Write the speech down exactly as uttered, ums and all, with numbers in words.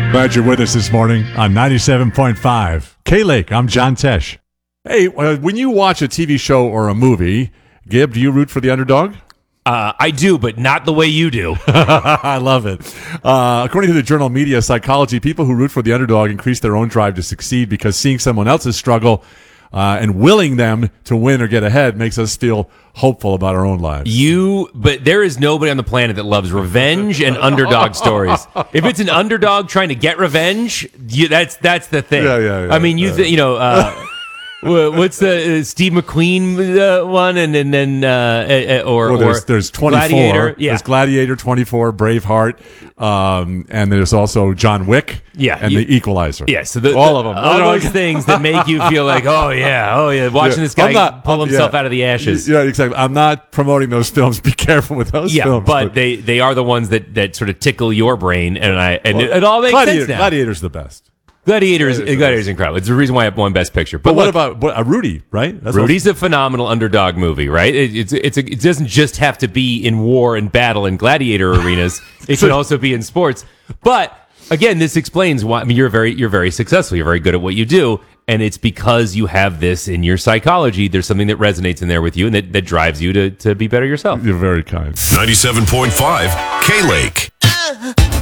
Glad you're with us this morning on ninety-seven point five. K-Lake, I'm John Tesh. Hey, uh, when you watch a T V show or a movie, Gib, do you root for the underdog? Uh, I do, but not the way you do. I love it. Uh, according to the journal Media Psychology, people who root for the underdog increase their own drive to succeed because seeing someone else's struggle uh, and willing them to win or get ahead makes us feel hopeful about our own lives. You, but there is nobody on the planet that loves revenge and underdog stories. If it's an underdog trying to get revenge, you, that's that's the thing. Yeah, yeah, yeah. I mean, you th- you know. Uh, What's the uh, Steve McQueen uh, one, and, and then uh, uh, or well, there's, or there's twenty-four. Gladiator, yeah. There's Gladiator, twenty-four, Braveheart, um, and there's also John Wick, yeah, and you, the Equalizer. Yeah, so the, all the, of them, all those things that make you feel like, oh yeah, oh yeah, watching yeah. this guy not, pull himself yeah. out of the ashes. Yeah, exactly. I'm not promoting those films. Be careful with those yeah, films. but, but they they are the ones that, that sort of tickle your brain, and I and well, it, it all makes Gladiator, sense now. Gladiator's the best. Gladiator is Gladiator's incredible. It's the reason why I won Best Picture. But, but what look, about what, uh, Rudy? Right? That's Rudy's a phenomenal underdog movie, right? It, it's it's a, it doesn't just have to be in war and battle and gladiator arenas. It can also be in sports. But again, this explains why. I mean, you're very you're very successful. You're very good at what you do, and it's because you have this in your psychology. There's something that resonates in there with you, and that, that drives you to to be better yourself. You're very kind. ninety-seven point five K-Lake.